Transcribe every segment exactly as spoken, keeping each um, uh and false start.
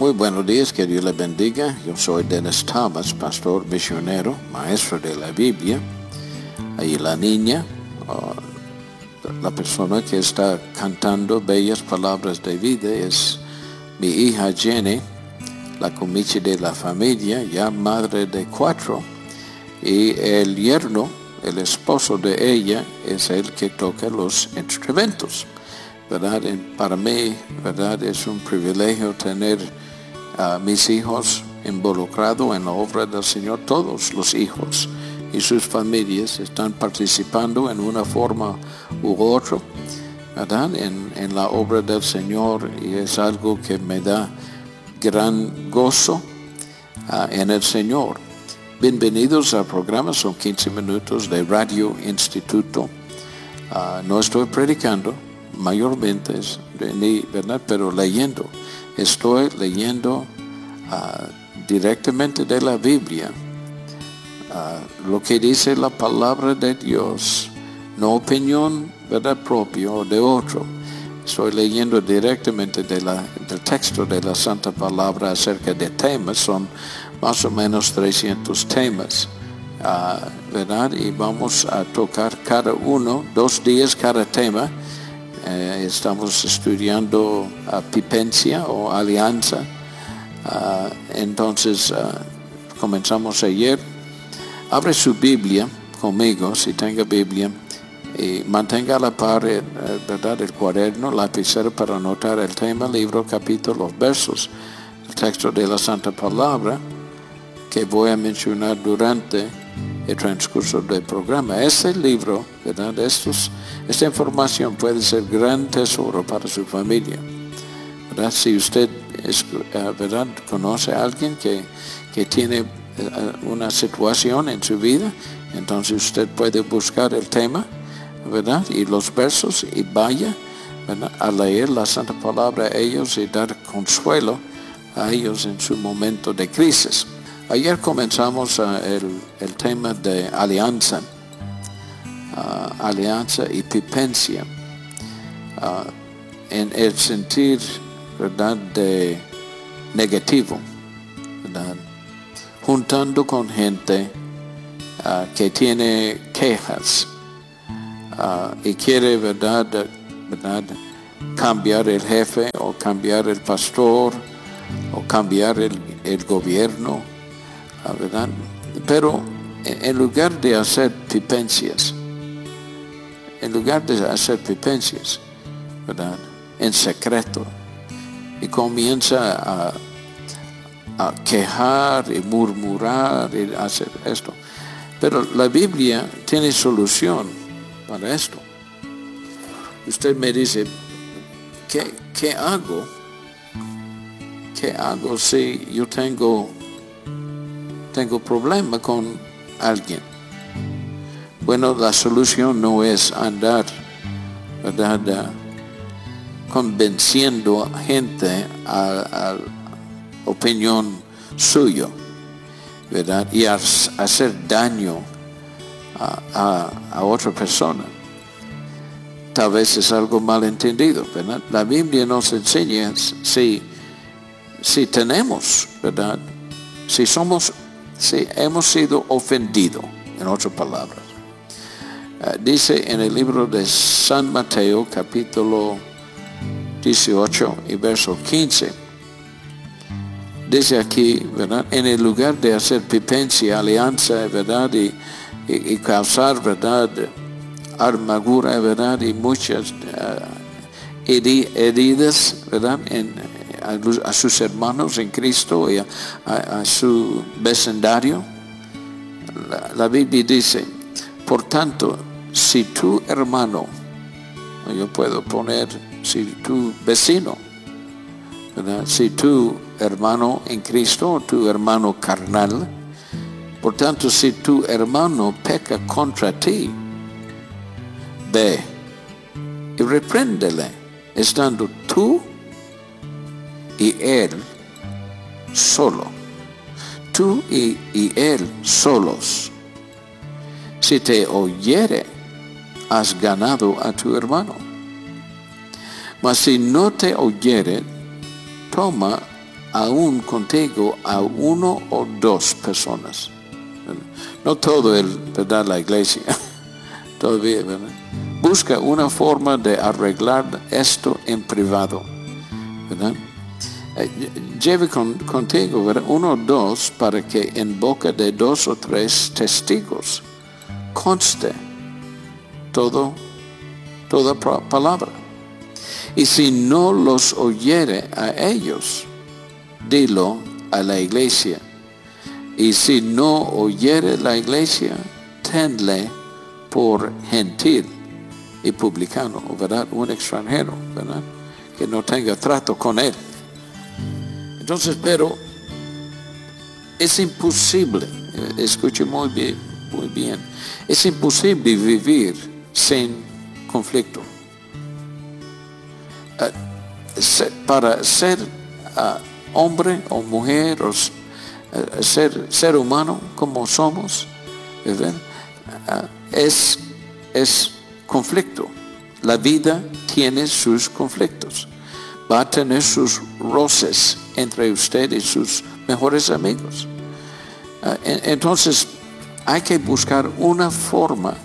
Muy buenos días, que Dios les bendiga. Yo soy Dennis Thomas, pastor misionero, maestro de la Biblia. Ahí la niña, uh, la persona que está cantando bellas palabras de vida es mi hija Jenny, la comiche de la familia, ya madre de cuatro. Y el yerno, el esposo de ella, es el que toca los instrumentos. ¿Verdad? Para mí, ¿verdad? Es un privilegio tener a uh, mis hijos involucrados en la obra del Señor. Todos los hijos y sus familias están participando en una forma u otra, ¿verdad? En, en la obra del Señor, y es algo que me da gran gozo uh, en el Señor. Bienvenidos al programa, son quince minutos de Radio Instituto. Uh, no estoy predicando mayormente, ni, ¿verdad? Pero leyendo. Estoy leyendo uh, directamente de la Biblia uh, lo que dice la palabra de Dios, no opinión, ¿verdad? Propia o de otro. Estoy leyendo directamente de la, del texto de la Santa Palabra acerca de temas. Son más o menos trescientos temas, uh, ¿verdad? Y vamos a tocar cada uno, dos días cada tema. Eh, estamos estudiando uh, Pipencia o Alianza. Uh, entonces uh, comenzamos ayer. Abre su Biblia conmigo, si tenga Biblia, y mantenga a la par eh, ¿verdad? El cuaderno, lapicero para anotar el tema, libro, capítulo, los versos, el texto de la Santa Palabra que voy a mencionar durante el transcurso del programa. Este libro, ¿verdad? Estos, esta información puede ser gran tesoro para su familia, ¿verdad? Si usted es, ¿verdad? conoce a alguien que, que tiene una situación en su vida, entonces usted puede buscar el tema, ¿verdad? Y los versos, y vaya, ¿verdad? a leer la Santa Palabra a ellos y dar consuelo a ellos en su momento de crisis. Ayer comenzamos uh, el, el tema de alianza, uh, alianza y pipencia, uh, en el sentir, ¿verdad? de negativo, ¿verdad? Juntando con gente uh, que tiene quejas uh, y quiere, ¿verdad? ¿verdad? cambiar el jefe o cambiar el pastor o cambiar el, el gobierno. ¿verdad? Pero en lugar de hacer pipencias, en lugar de hacer pipencias, ¿verdad? en secreto, y comienza a, a quejar y murmurar y hacer esto. Pero la Biblia tiene solución para esto. Usted me dice, ¿qué, qué hago? ¿Qué hago si yo tengo tengo problema con alguien? Bueno, la solución no es andar, ¿verdad? Uh, convenciendo a gente a, a opinión suyo, ¿verdad? Y a, a hacer daño a, a, a otra persona. Tal vez es algo malentendido, ¿verdad? La Biblia nos enseña si, si tenemos, ¿verdad? Si somos Si hemos sido ofendidos, en otras palabras. Uh, dice en el libro de San Mateo, capítulo dieciocho y verso quince, dice aquí, ¿verdad? En el lugar de hacer pipencia, alianza, ¿verdad? Y, y, y causar, ¿verdad? Armadura, ¿verdad? Y muchas uh, heridas, ¿verdad? En, a sus hermanos en Cristo y a, a, a su vecindario. La, la Biblia dice, por tanto, si tu hermano, yo puedo poner, si tu vecino, ¿verdad? Si tu hermano en Cristo o tu hermano carnal, por tanto, si tu hermano peca contra ti, ve y repréndele, estando tú y él solo, tú y, y él solos. Si te oyere, has ganado a tu hermano. Mas si no te oyere, toma aún contigo a uno o dos personas. No todo el, ¿verdad? La iglesia. Todavía, ¿verdad? Busca una forma de arreglar esto en privado, ¿verdad? Lleve con, contigo, ¿verdad? Uno o dos para que en boca de dos o tres testigos conste todo, toda palabra. Y si no los oyere a ellos, dilo a la iglesia. Y si no oyere la iglesia, tenle por gentil y publicano, ¿verdad? Un extranjero, ¿verdad? Que no tenga trato con él. Entonces, pero es imposible, escuche muy bien, muy bien, es imposible vivir sin conflicto. Uh, ser, para ser uh, hombre o mujer o uh, ser, ser humano como somos, ¿verdad? Uh, es, es conflicto. La vida tiene sus conflictos. Va a tener sus roces entre usted y sus mejores amigos. Uh, entonces, hay que buscar una forma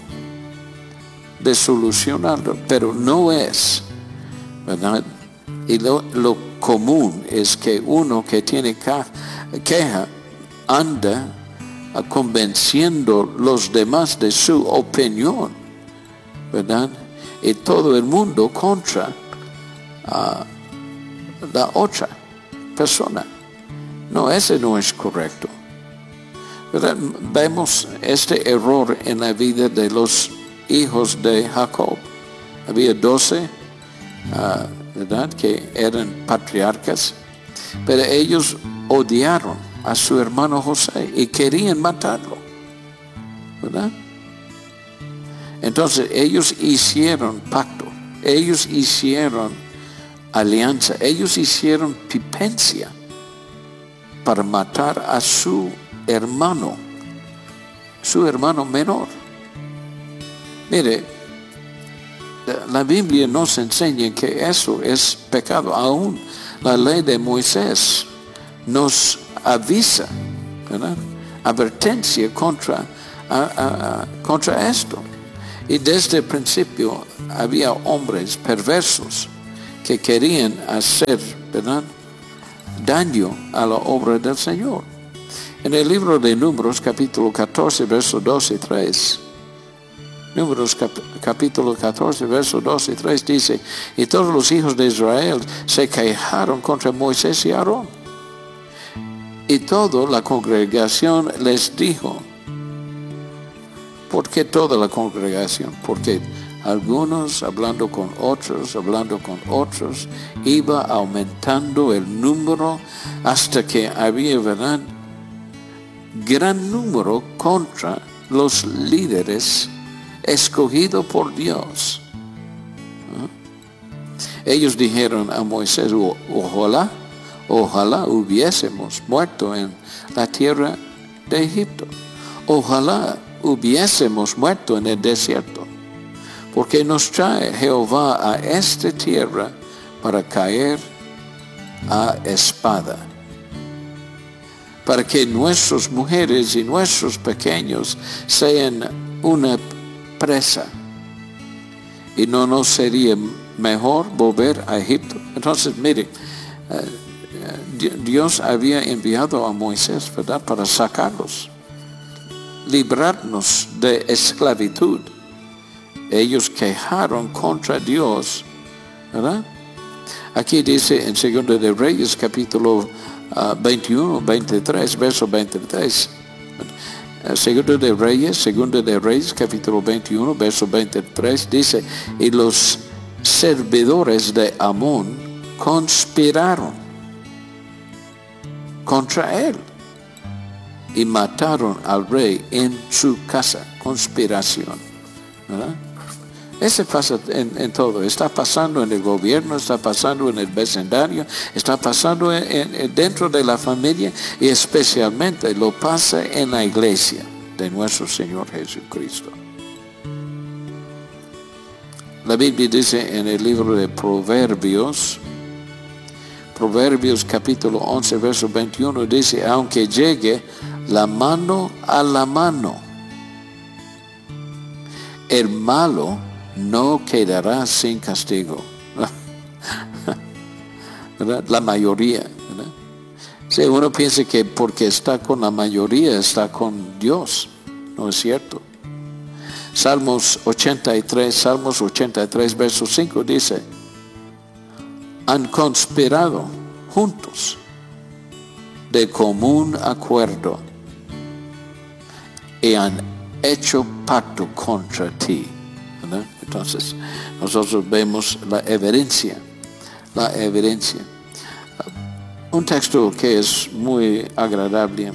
de solucionarlo, pero no es, ¿verdad? Y lo, lo común es que uno que tiene queja anda uh, convenciendo los demás de su opinión, ¿verdad? Y todo el mundo contra uh, la otra persona. No, ese no es correcto, ¿verdad? Vemos este error en la vida de los hijos de Jacob. Había doce, uh, ¿verdad? Que eran patriarcas, pero ellos odiaron a su hermano José y querían matarlo, ¿verdad? Entonces ellos hicieron pacto, ellos hicieron alianza, ellos hicieron pipencia para matar a su hermano, su hermano menor. Mire, la Biblia nos enseña que eso es pecado. Aún la ley de Moisés nos avisa, ¿verdad? Advertencia contra, a, a, a, contra esto. Y desde el principio había hombres perversos que querían hacer, ¿verdad?, daño a la obra del Señor. En el libro de Números, capítulo catorce, versos dos y tres, Números cap capítulo catorce, versos dos y tres dice: y todos los hijos de Israel se quejaron contra Moisés y Aarón. Y toda la congregación les dijo. ¿Por qué toda la congregación? Porque algunos hablando con otros, hablando con otros, iba aumentando el número hasta que había, ¿verdad?, gran número contra los líderes escogidos por Dios. ¿Ah? Ellos dijeron a Moisés: ojalá, ojalá hubiésemos muerto en la tierra de Egipto. Ojalá hubiésemos muerto en el desierto. Porque nos trae Jehová a esta tierra para caer a espada, para que nuestras mujeres y nuestros pequeños sean una presa. Y no nos sería mejor volver a Egipto. Entonces, mire, uh, Dios había enviado a Moisés, ¿verdad?, para sacarlos, librarnos de esclavitud. Ellos quejaron contra Dios, ¿verdad? Aquí dice en Segundo de Reyes, capítulo uh, veintiuno, veintitrés, verso veintitrés. Uh, Segundo de Reyes, Segundo de Reyes, capítulo veintiuno, verso veintitrés, dice: y los servidores de Amón conspiraron contra él y mataron al rey en su casa. Conspiración, ¿verdad? Ese pasa en, en todo. Está pasando en el gobierno, está pasando en el vecindario, está pasando en, en, dentro de la familia, y especialmente lo pasa en la iglesia de nuestro Señor Jesucristo. La Biblia dice en el libro de Proverbios, Proverbios capítulo once, verso veintiuno dice, aunque llegue la mano a la mano, el malo no quedará sin castigo. ¿Verdad? La mayoría. ¿Verdad? Si uno piensa que porque está con la mayoría está con Dios, no es cierto. Salmos ochenta y tres, Salmos ochenta y tres, verso cinco dice, han conspirado juntos de común acuerdo y han hecho pacto contra ti. ¿Verdad? Entonces, nosotros vemos la evidencia, la evidencia. Un texto que es muy agradable.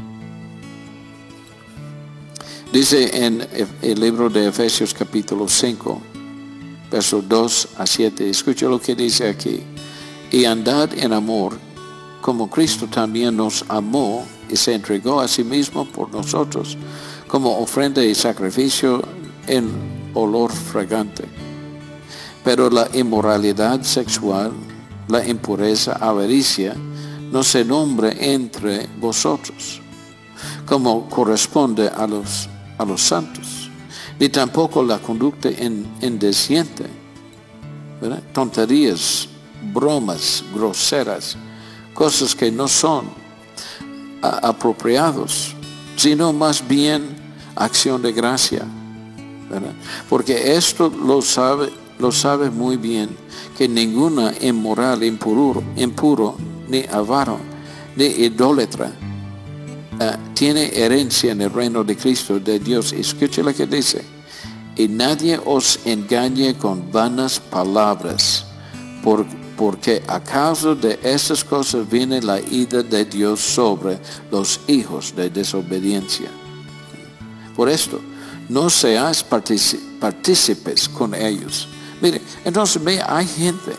Dice en el libro de Efesios capítulo cinco, versos dos a siete, escucha lo que dice aquí. Y andad en amor, como Cristo también nos amó y se entregó a sí mismo por nosotros, como ofrenda y sacrificio en olor fragante. Pero la inmoralidad sexual, la impureza, avaricia, no se nombre entre vosotros, como corresponde a los, a los santos, ni tampoco la conducta indecente, ¿verdad? Tonterías, bromas groseras, cosas que no son a, apropiados, sino más bien acción de gracia, ¿verdad? Porque esto lo sabe, lo sabe muy bien, que ninguna inmoral, impuro, impuro ni avaro, ni idólatra uh, tiene herencia en el reino de Cristo de Dios. Escuche lo que dice. Y nadie os engañe con vanas palabras, por, porque a causa de estas cosas viene la ira de Dios sobre los hijos de desobediencia. Por esto, no seáis partícipes con ellos. Mire, entonces ve, hay gente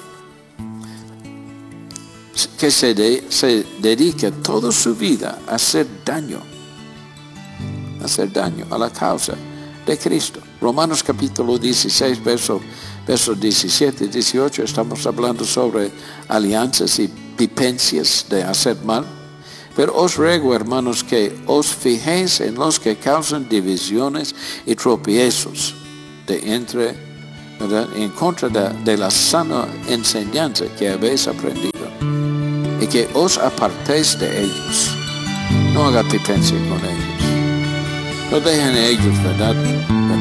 que se, de, se dedica toda su vida a hacer daño, a hacer daño a la causa de Cristo. Romanos capítulo dieciséis, verso, versos diecisiete y dieciocho, estamos hablando sobre alianzas y pipencias de hacer mal. Pero os ruego, hermanos, que os fijéis en los que causan divisiones y tropiezos de entre, ¿verdad?, en contra de, de la sana enseñanza que habéis aprendido, y que os apartéis de ellos. No haga pipencia con ellos. No dejen a ellos, ¿verdad?,